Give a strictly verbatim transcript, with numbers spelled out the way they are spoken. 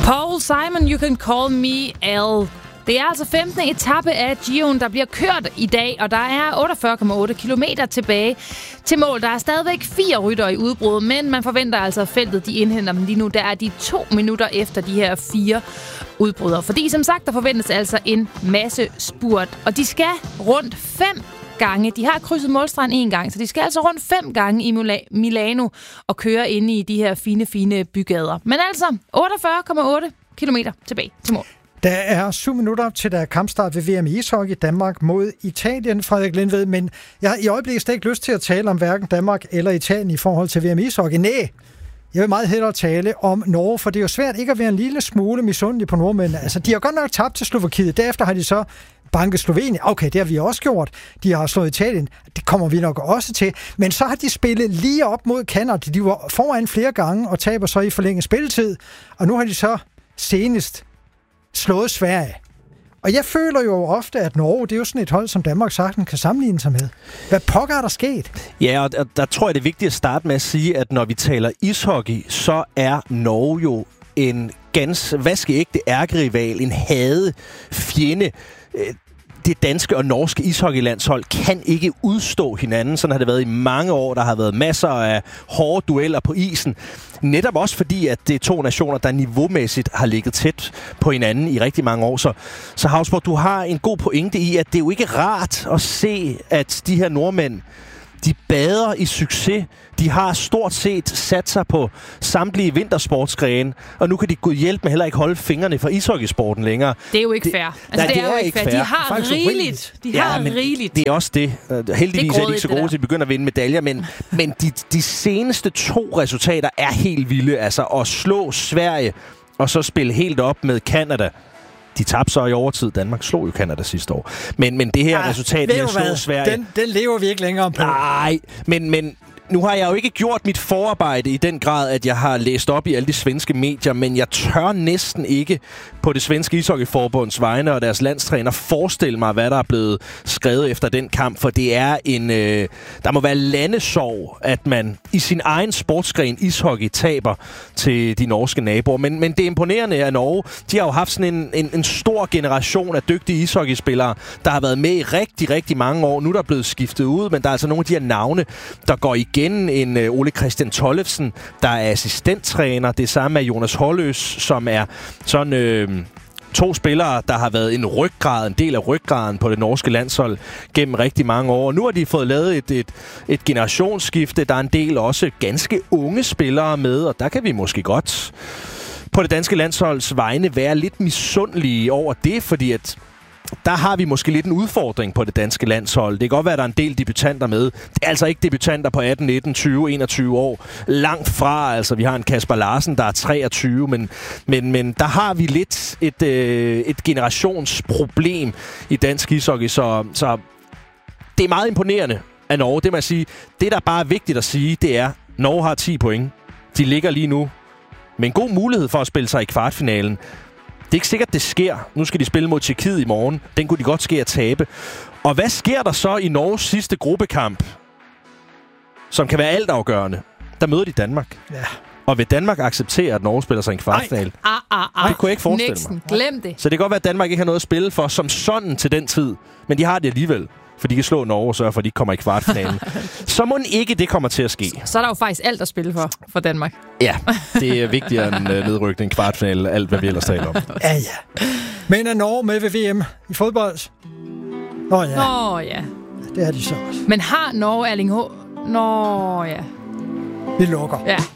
Paul Simon, You Can Call Me Al. Det er altså femtende etape af Giroen, der bliver kørt i dag, og der er otteogfyrre komma otte kilometer tilbage til mål. Der er stadigvæk fire ryttere i udbrud, men man forventer altså, at feltet de indhenter dem lige nu. Der er de to minutter efter de her fire udbrydere. Fordi som sagt, der forventes altså en masse spurt, og de skal rundt fem gange. De har krydset målstregen en gang, så de skal altså rundt fem gange i Milano og køre inde i de her fine, fine bygader. Men altså otteogfyrre komma otte kilometer tilbage til mål. Der er syv minutter til der er kampstart ved V M i ishockey Danmark mod Italien, Frederik Lindved, men jeg har i øjeblikket slet ikke lyst til at tale om hverken Danmark eller Italien i forhold til V M i ishockey. Næh, jeg vil meget hellere tale om Norge, for det er jo svært ikke at være en lille smule misundelig på nordmændene. Altså, de har godt nok tabt til Slovakiet, derefter har de så banket Slovenien. Okay, det har vi også gjort. De har slået Italien. Det kommer vi nok også til. Men så har de spillet lige op mod Canada. De var foran flere gange og taber så i forlænget spilletid. Og nu har de så senest slået Sverige. Og jeg føler jo ofte, at Norge, det er jo sådan et hold, som Danmark sagtens kan sammenligne sig med. Hvad pokker er der sket? Ja, og der, der tror jeg, det er vigtigt at starte med at sige, at når vi taler ishockey, så er Norge jo en ganske vaskeægte ærkerival, en hade fjende. Det danske og norske ishockeylandshold kan ikke udstå hinanden. Sådan har det været i mange år. Der har været masser af hårde dueller på isen. Netop også fordi, at det er to nationer, der niveaumæssigt har ligget tæt på hinanden i rigtig mange år. Så, så Hausborg, du har en god pointe i, at det er jo ikke rart at se, at de her nordmænd, de bader i succes. De har stort set sat sig på samtlige vintersportsgrene, og nu kan de gå hjælp med heller ikke holde fingrene fra ishockeysporten længere. Det er jo ikke det, fair. Altså, nej, det, det er, er jo ikke fair. fair. De har rigeligt. De ja, har rigeligt. Det er også det. Heldigvis det er, er de ikke så gode til at begynde at vinde medaljer, men, men de, de seneste to resultater er helt vilde. Altså at slå Sverige og så spille helt op med Canada. De tabte så i overtid. Danmark slog jo Canada sidste år. Men, men det her ja, resultat med at slå Sverige... Den, den lever vi ikke længere på. Nej, men... men nu har jeg jo ikke gjort mit forarbejde i den grad, at jeg har læst op i alle de svenske medier, men jeg tør næsten ikke på det svenske ishockeyforbunds vegne og deres landstræner forestille mig, hvad der er blevet skrevet efter den kamp, for det er en... Øh, der må være landesorg, at man i sin egen sportsgren ishockey taber til de norske naboer. Men, men det er imponerende af Norge. De har jo haft sådan en, en, en stor generation af dygtige ishockeyspillere, der har været med i rigtig, rigtig mange år. Nu er der blevet skiftet ud, men der er altså nogle af de her navne, der går i igen en uh, Ole Christian Tollefsen, der er assistenttræner. Det samme er Jonas Holløs, som er sådan øh, to spillere, der har været en ryggrad, en del af ryggraden på det norske landshold gennem rigtig mange år. Nu har de fået lavet et, et, et generationsskifte. Der er en del også ganske unge spillere med, og der kan vi måske godt på det danske landsholds vegne være lidt misundelige over det, fordi at der har vi måske lidt en udfordring på det danske landshold. Det kan godt være, at der er en del debutanter med. Det er altså ikke debutanter på atten, nitten, tyve, enogtyve år. Langt fra, altså vi har en Kasper Larsen, der er treogtyve, men, men, men der har vi lidt et, øh, et generationsproblem i dansk ishockey, så, så det er meget imponerende af Norge. Det må jeg sige. Det, der bare er vigtigt at sige, det er, at Norge har ti point. De ligger lige nu med en god mulighed for at spille sig i kvartfinalen. Det er ikke sikkert, det sker. Nu skal de spille mod Tjekkiet i morgen. Den kunne de godt ske at tabe. Og hvad sker der så i Norges sidste gruppekamp, som kan være altafgørende? Der møder de Danmark. Ja. Og vil Danmark acceptere, at Norge spiller sig en kvartfinale? Ah, ah, ah. Det kunne jeg ikke forestille Næsten. mig. Glem det. Så det kan godt være, at Danmark ikke har noget at spille for som sådan til den tid. Men de har det alligevel. For de kan slå Norge og sørge for, at de ikke kommer i kvartfinalen. Så må ikke det kommer til at ske. Så er der jo faktisk alt at spille for, for Danmark. Ja, det er vigtigere end uh, nedrykning, kvartfinale, alt hvad vi ellers taler om. Ja, ja. Men er Norge med ved V M i fodbold? Nå ja. Nå ja. Det er de så også. Men har Norge Erling H? Nå ja. Vi lukker. Ja.